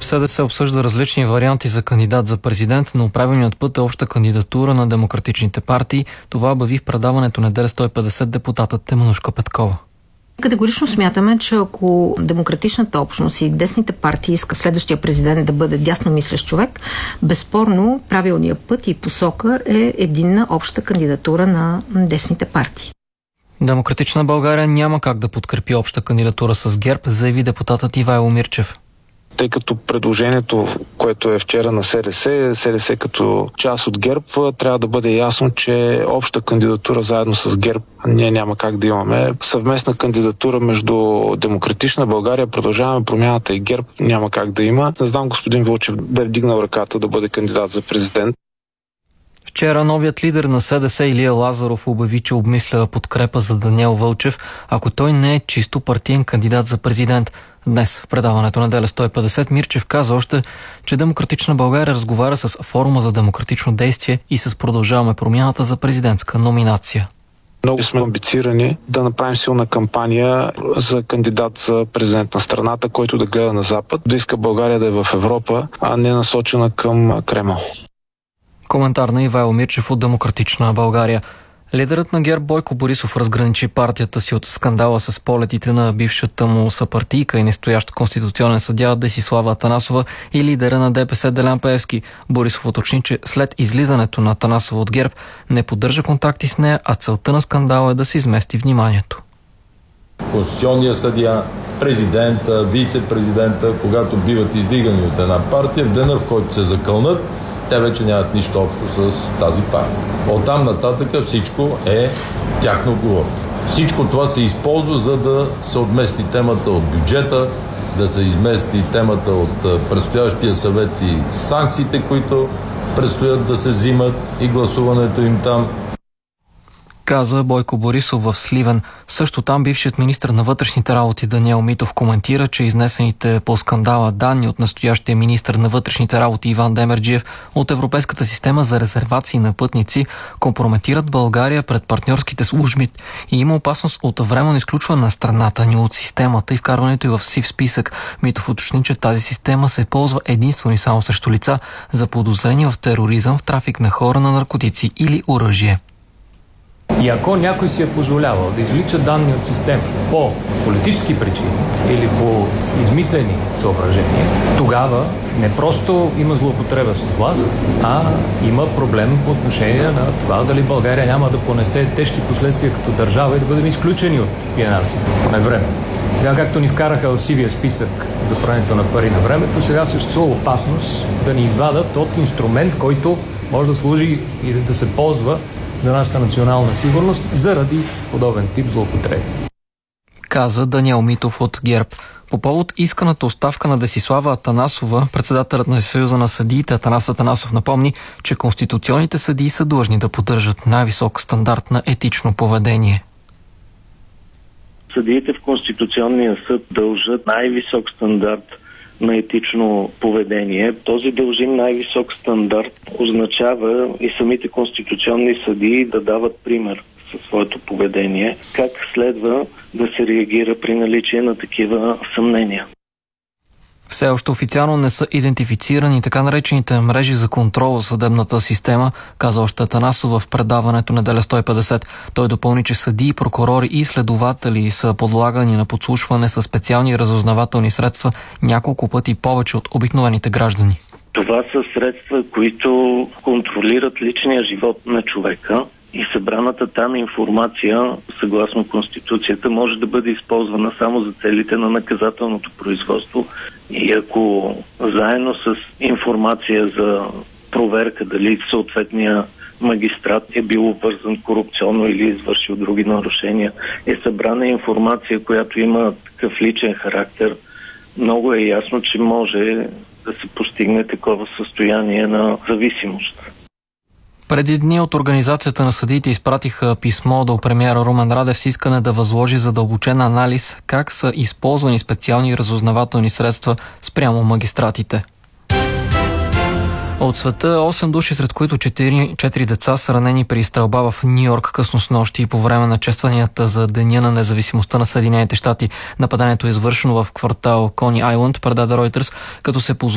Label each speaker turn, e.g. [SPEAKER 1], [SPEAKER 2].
[SPEAKER 1] СДС обсъжда различни варианти за кандидат за президент, но правилният път е обща кандидатура на демократичните партии. Това обяви в предаването Неделя 150 депутатът Теменужка Петкова.
[SPEAKER 2] Категорично смятаме, че ако демократичната общност и десните партии искат следващия президент да бъде дясно мислещ човек, безспорно правилният път и посока е единна обща кандидатура на десните партии.
[SPEAKER 1] Демократична България няма как да подкрепи обща кандидатура с ГЕРБ, заяви депутатът Ивайло Мирчев.
[SPEAKER 3] Тъй като предложението, което е вчера на СДС като част от ГЕРБ, трябва да бъде ясно, че обща кандидатура заедно с ГЕРБ ние няма как да имаме. Съвместна кандидатура между Демократична България, Продължаваме промяната и ГЕРБ няма как да има. Не знам, господин Вълчев бе вдигнал ръката да бъде кандидат за президент.
[SPEAKER 1] Вчера новият лидер на СДС Илия Лазаров обяви, че обмисля подкрепа за Даниел Вълчев, ако той не е чисто партиен кандидат за президент. Днес в предаването Неделя 150 Мирчев каза още, че Демократична България разговаря с Форума за демократично действие и с Продължаваме промяната за президентска номинация.
[SPEAKER 3] Много сме амбицирани да направим силна кампания за кандидат за президент на страната, който да гледа на Запад, да иска България да е в Европа, а не насочена към Кремъл.
[SPEAKER 1] Коментар на Ивайло Мирчев от Демократична България. Лидерът на ГЕРБ Бойко Борисов разграничи партията си от скандала с полетите на бившата му съпартийка и настоящ конституционен съдия Десислава Атанасова и лидера на ДПС Делян Пеевски. Борисов уточни, че след излизането на Атанасова от ГЕРБ не поддържа контакти с нея, а целта на скандала е да се измести вниманието.
[SPEAKER 4] Конституционният съдия, президента, вице-президента, когато биват издигани от една партия, в деня, в който се закълнат, те вече нямат нищо общо с тази партия. Оттам нататък всичко е тяхно отговорност. Всичко това се използва, за да се отмести темата от бюджета, да се измести темата от предстоящия съвет и санкциите, които предстоят да се взимат и гласуването им там.
[SPEAKER 1] Каза Бойко Борисов в Сливен. Също там бившият министър на вътрешните работи Даниел Митов коментира, че изнесените по скандала данни от настоящия министър на вътрешните работи Иван Демерджиев от Европейската система за резервации на пътници компрометират България пред партньорските служби и има опасност от временно изключване на страната ни от системата и вкарването й в сив списък. Митов уточни, че тази система се ползва единствено и само срещу лица за подозрени в тероризъм, в трафик на хора, на наркотици или оръжие.
[SPEAKER 5] И ако някой си е позволявал да извлича данни от система по политически причини или по измислени съображения, тогава не просто има злоупотреба с власт, а има проблем по отношение на това дали България няма да понесе тежки последствия като държава и да бъдем изключени от PNR система на време. Сега, както ни вкараха в сивия списък за прането на пари на времето, сега съществува опасност да ни извадат от инструмент, който може да служи и да се ползва за нашата национална сигурност заради подобен тип злоупотреби.
[SPEAKER 1] Каза Даниел Митов от ГЕРБ. По повод исканата оставка на Десислава Атанасова, председателят на Съюза на съдиите Атанас Атанасов напомни, че конституционните съдии са длъжни да поддържат най-висок стандарт на етично поведение.
[SPEAKER 6] Съдиите в Конституционния съд дължат най-висок стандарт на етично поведение. Този дължим най-висок стандарт означава и самите конституционни съдии да дават пример със своето поведение, как следва да се реагира при наличие на такива съмнения.
[SPEAKER 1] Все още официално не са идентифицирани така наречените мрежи за контрол в съдебната система, каза още Атанасов в предаването Неделя 150. Той допълни, че съдии, прокурори и следователи са подлагани на подслушване със специални разузнавателни средства няколко пъти повече от обикновените граждани.
[SPEAKER 6] Това са средства, които контролират личния живот на човека и събраната там информация, съгласно Конституцията, може да бъде използвана само за целите на наказателното производство. И ако заедно с информация за проверка дали съответния магистрат е бил обвързан корупционно или извършил други нарушения, е събрана информация, която има такъв личен характер, много е ясно, че може да се постигне такова състояние на зависимост.
[SPEAKER 1] Преди дни от Организацията на съдиите изпратиха писмо до премиера Румен Радев с искане да възложи задълбочен анализ как са използвани специални разузнавателни средства спрямо магистратите. От света 8 души, сред които 4 деца са ранени при стрелба в Ню-Йорк късно снощи по време на честванията за Деня на независимостта на Съединените щати. Нападението е извършено в квартал Кони Айлънд, предаде Reuters, като се